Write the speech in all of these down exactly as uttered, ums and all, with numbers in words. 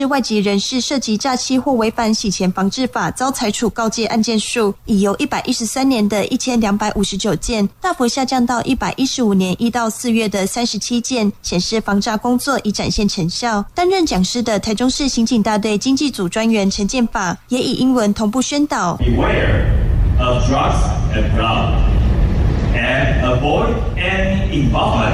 外籍人士涉及诈欺或违反洗钱防治法遭裁处告诫案件数，已由一百一十三年的一千两百五十九件大幅下降到一百一十五年一到四月的三十七件，显示防诈工作已展现成效。担任讲师的台中市刑警大队经济组专员陈建法也以英文同步宣导 Beware of drugs and fraud and avoid any involvement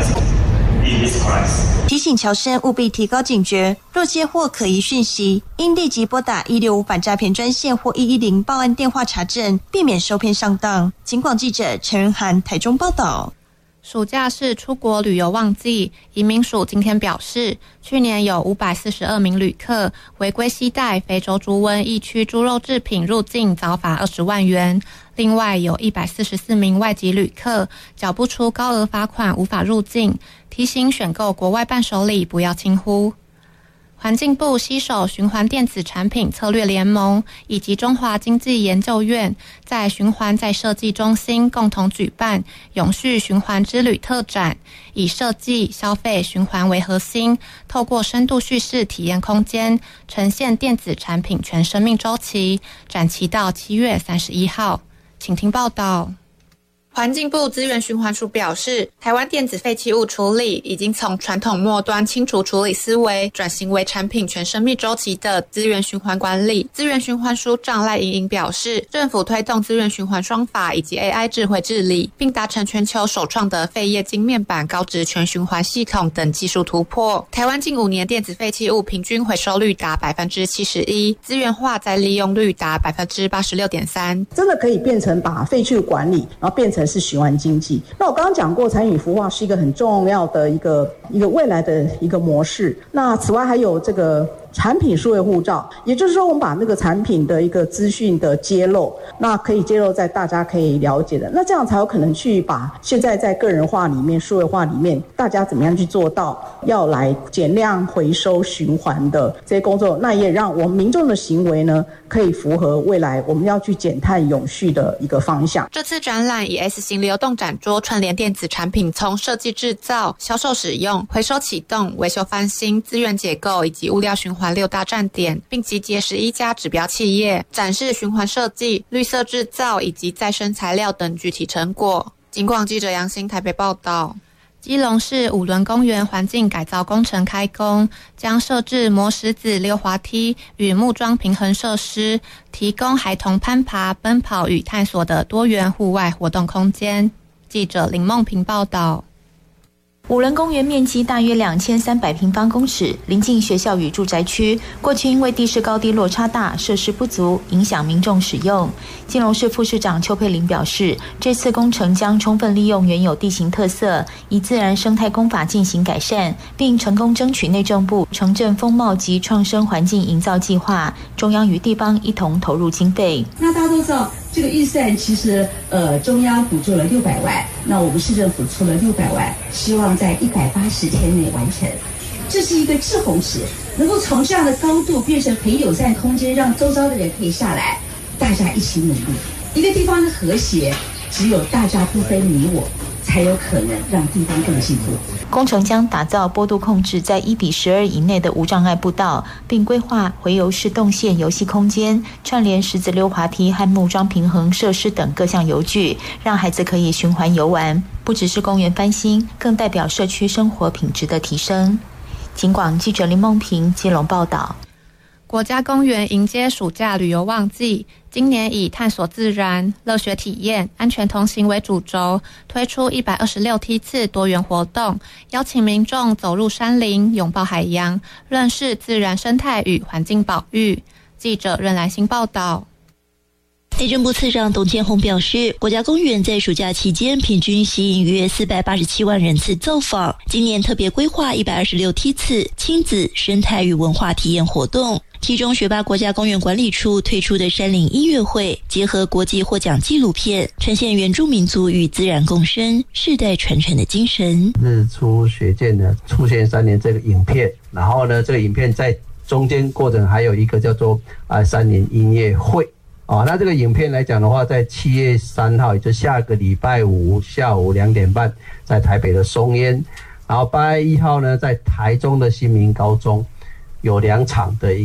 in this crisis. 提醒侨生务必提高警觉，若接获可疑讯息，应立即拨打一六五反诈骗专线或一一零报案电话查证，避免受骗上当。警广记者陈仁涵台中报道。 暑假是出国旅游旺季，移民署今天表示，去年有五百四十二名旅客违规携带非洲猪瘟疫区猪肉制品入境，遭罚二十万元。另外有一百四十四名外籍旅客缴不出高额罚款，无法入境。提醒选购国外伴手礼不要轻忽。环境部携手循环电子产品策略联盟以及中华经济研究院，在循环再设计中心共同举办永续循环之旅特展，以设计、消费、循环为核心，透过深度叙事体验空间，呈现电子产品全生命周期。展期到七月三十一号。请听报道。环境部资源循环署表示，台湾电子废弃物处理已经从传统末端清除处理思维，转型为产品全生命周期的资源循环管理。资源循环署长赖莹莹表示，政府推动资源循环双法以及 A I 智慧治理，并达成全球首创的废液晶面板高值全循环系统等技术突破。台湾近五年电子废弃物平均回收率达百分之七十一，资源化再利用率达百分之八十六点三， 真的可以变成把废弃物管理，然后变成是循环经济。那我刚刚讲过，餐饮服务化是一个很重要的一个一个未来的一个模式。那此外还有这个产品数位护照，也就是说我们把那个产品的一个资讯的揭露，那可以揭露在大家可以了解的，那这样才有可能去把现在在个人化里面、数位化里面，大家怎么样去做到要来减量回收循环的这些工作，那也让我们民众的行为呢，可以符合未来我们要去减碳永续的一个方向。 这次展览以 S 型流动展桌串联电子产品从设计制造、销售使用、回收启动、维修翻新、资源解构以及物料循环六大站点，并集结十一家指标企业，展示循环设计、绿色制造以及再生材料等具体成果。警广记者杨欣台北报道。基隆市五仑公园环境改造工程开工，将设置磨石子溜滑梯与木桩平衡设施，提供孩童攀爬、奔跑与探索的多元户外活动空间。记者林梦平报道。 五仑公园面积大约两千三百平方公尺，临近学校与住宅区。过去因为地势高低落差大，设施不足，影响民众使用。基隆市副市长邱佩玲表示，这次工程将充分利用原有地形特色，以自然生态工法进行改善，并成功争取内政部城镇风貌及创生环境营造计划，中央与地方一同投入经费。 那大家都知道，这个预算其实呃中央补助了六百万，那我们市政府出了六百万，希望在一百八十天内完成。这是一个滞洪池，能够从这样的高度变成很友善空间，让周遭的人可以下来，大家一起努力。一个地方的和谐，只有大家不分你我，才有可能让地方更进步。 工程将打造坡度控制在一比十二以内的无障碍步道，并规划回游式动线游戏空间，串联石子溜滑梯和木桩平衡设施等各项游具，让孩子可以循环游玩。不只是公园翻新，更代表社区生活品质的提升。警广记者林梦平基隆报道。 国家公园迎接暑假旅游旺季，今年以探索自然、乐学体验、安全同行为主轴，推出一百二十六梯次多元活动，邀请民众走入山林，拥抱海洋，认识自然生态与环境保育。记者任兰心报道。 内政部次长董建宏表示，国家公园在暑假期间平均吸引约四百八十七万人次造访，今年特别规划一百二十六梯次亲子、生态与文化体验活动。其中学霸国家公园管理处推出的山林音乐会，结合国际获奖纪录片，呈现原住民族与自然共生、世代传承的精神。 日出雪见呢出现三年这个影片，然后呢这个影片在中间过程还有一个叫做啊山林音乐会。哦，那这个影片来讲的话，在七月三号，也就下个礼拜五下午两点半，在台北的松烟，然后八月一号呢，在台中的新民高中有两场的一